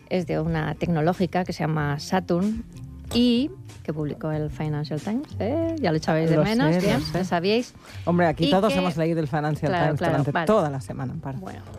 es de una tecnológica que se llama Saturn y que publicó el Financial Times, ya lo echabais de menos, bien, ya sabíais. Hombre, aquí Y todos que- hemos leído el Financial Claro, Times claro, durante vale. toda la semana. Bueno,